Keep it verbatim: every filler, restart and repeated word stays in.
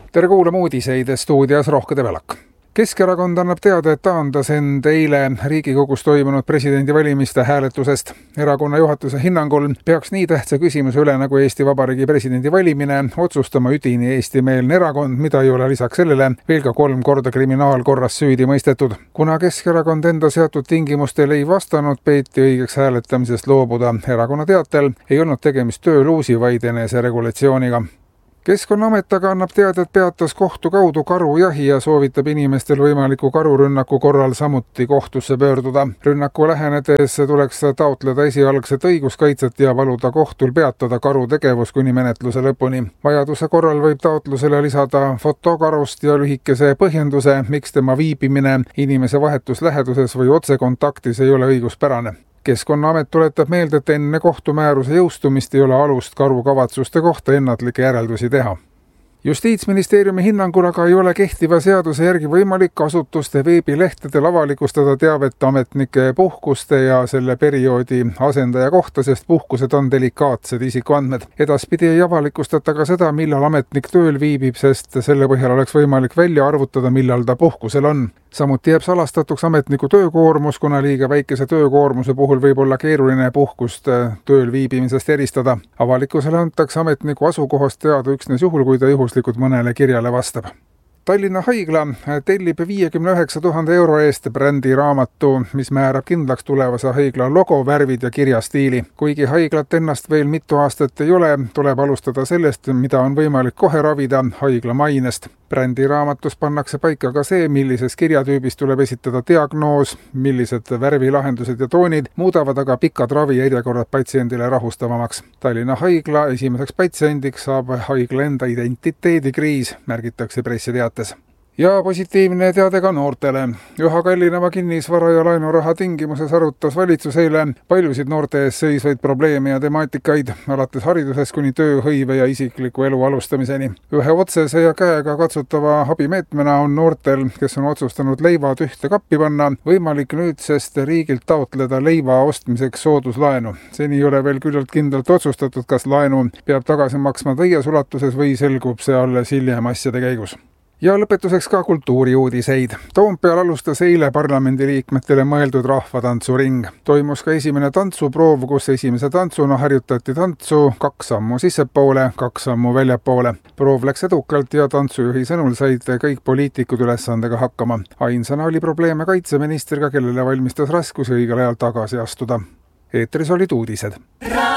Tere kuulama uudiseid, stuudias Rohke Tebelak. Keskerakond annab teada, et taandas end eile Riigikogus toimunud presidendivalimiste hääletusest. Erakonna juhatuse hinnangul peaks nii tähtsa küsimuse üle nagu Eesti Vabariigi presidendi valimine otsustama üdini eestimeelne erakond, mida ei ole lisaks sellele veel ka kolm korda kriminaalkorras süüdi mõistetud. Kuna Keskerakond enda seatud tingimustele ei vastanud, peeti õigeks hääletamisest loobuda. Erakonna teatel ei olnud tegemist tööluusi, vaid enese regulatsiooniga. Keskkonnaamet aga annab teada, et peatas kohtu kaudu karujahi ja soovitab inimestel võimaliku karurünnaku korral samuti kohtusse pöörduda. Rünnaku lähenedes tuleks taotleda esialgset õiguskaitset ja paluda kohtul peatada karu tegevus kuni menetluse lõpuni. Vajaduse korral võib taotlusele lisada foto karust ja lühikese põhjenduse, miks tema viibimine inimese vahetus läheduses või otsekontaktis ei ole õiguspärane. Keskkonnaamet tuletab meelde, et enne kohtumääruse jõustumist ei ole alust karu kavatsuste kohta ennatlikke järeldusi teha. Justiitsministeeriumi hinnangul aga ei ole kehtiva seaduse järgi võimalik asutuste veebilehtedel avalikustada teavet ametnike puhkuste ja selle perioodi asendaja kohta, sest puhkused on delikaatsed isikuandmed. Edaspidi ei avalikustata ka seda, millal ametnik tööl viibib, sest selle põhjal oleks võimalik välja arvutada, millal ta puhkusel on. Samuti jääb salastatuks ametniku töökoormus, kuna liiga väikese töökoormuse puhul võib olla keeruline puhkust tööl viibimisest eristada. Avalikkusele antakse ametniku asukohast teada üksnes juhul, kui ta juhuslikult mõnele kirjale vastab. Tallinna Haigla tellib viiekümne üheksa tuhande euro eest brändiraamatu, mis määrab kindlaks tulevase haigla logo, värvid ja kirjastiili. Kuigi haiglat ennast veel mitu aastat ei ole, tuleb alustada sellest, mida on võimalik kohe ravida haigla mainest. Brändiraamatus pannakse paika ka see, millises kirjatüübis tuleb esitada diagnoos, millised värvilahendused ja toonid muudavad aga pikad ravi järjekorrad patsiendile rahustavamaks. Tallinna Haigla esimeseks patsiendiks saab haigla enda identiteedikriis, märgitakse pressiteates. Ja positiivne teade ka noortele. Üha kallineva kinnisvara ja laenuraha tingimuses arutas valitsus eile paljusid noorte ees seisvaid probleeme ja temaatikaid, alates haridusest kuni tööhõive ja isikliku elu alustamiseni. Ühe otsese ja käega katsutava abimeetmena on noortel, kes on otsustanud leivad ühte kappi panna, võimalik nüüdsest riigilt taotleda leiva ostmiseks sooduslaenu. Seni ei ole veel küllalt kindlalt otsustatud, kas laenu peab tagasi maksma täies ulatuses või selgub see alles hiljem asjade käigus. Ja lõpetuseks ka kultuuriuudiseid. Toompeal alustas eile parlamendiliikmetele mõeldud rahvatantsuring. Toimus ka esimene tantsuproov, kus esimese tantsuna harjutati tantsu kaks sammu sissepoole, kaks sammu väljapoole. Proov läks edukalt ja tantsujuhi sõnul said kõik poliitikud ülesandega hakkama. Ainsana oli probleeme kaitseministriga, kellele valmistas raskusi õigel ajal tagasi astuda. Eetris olid uudised.